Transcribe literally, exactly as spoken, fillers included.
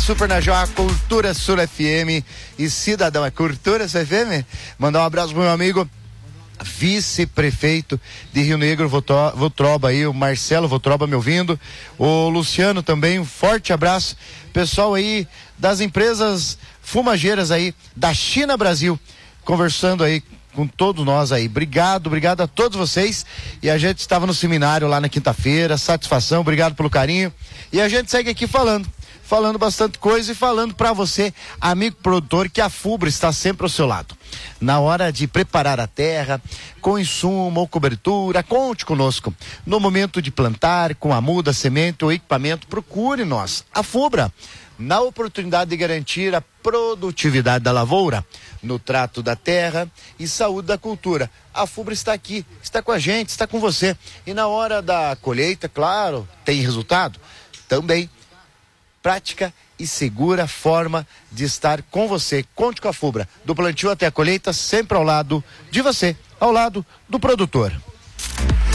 Super na Joia, Cultura Sul F M e Cidadão é Cultura Sul F M. Mandar um abraço pro meu amigo vice-prefeito de Rio Negro, Votroba aí, o Marcelo Votroba me ouvindo, o Luciano também, um forte abraço, pessoal aí das empresas fumageiras aí, da China Brasil, conversando aí com todos nós aí, obrigado, obrigado a todos vocês, e a gente estava no seminário lá na quinta-feira, satisfação, obrigado pelo carinho, e a gente segue aqui falando, falando bastante coisa e falando para você, amigo produtor, que a Fubra está sempre ao seu lado. Na hora de preparar a terra, com insumo ou cobertura, conte conosco. No momento de plantar, com a muda, semente ou equipamento, procure nós, a Fubra. Na oportunidade de garantir a produtividade da lavoura, no trato da terra e saúde da cultura. A Fubra está aqui, está com a gente, está com você. E na hora da colheita, claro, tem resultado? Também. Prática e segura forma de estar com você. Conte com a Fubra. Do plantio até a colheita, sempre ao lado de você, ao lado do produtor.